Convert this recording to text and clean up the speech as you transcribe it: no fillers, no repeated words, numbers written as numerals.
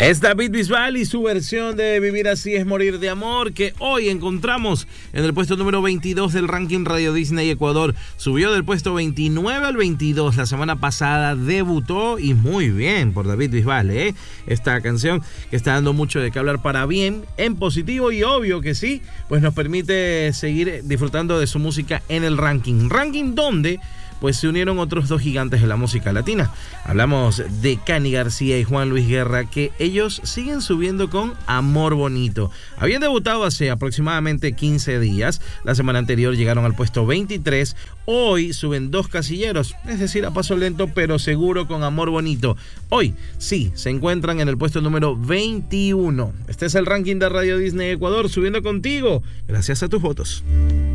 Es David Bisbal y su versión de Vivir así es morir de amor, que hoy encontramos en el puesto número 22 del ranking Radio Disney Ecuador. Subió del puesto 29 al 22. La semana pasada debutó y muy bien por David Bisbal, Esta canción que está dando mucho de qué hablar para bien, en positivo, y obvio que sí, pues nos permite seguir disfrutando de su música en el ranking. Ranking donde pues se unieron otros dos gigantes de la música latina. Hablamos de Cani García y Juan Luis Guerra, que ellos siguen subiendo con Amor Bonito. Habían debutado hace aproximadamente 15 días. La semana anterior llegaron al puesto 23. Hoy suben dos casilleros, es decir, a paso lento pero seguro, con Amor Bonito. Hoy sí se encuentran en el puesto número 21. Este es el ranking de Radio Disney Ecuador, subiendo contigo gracias a tus votos.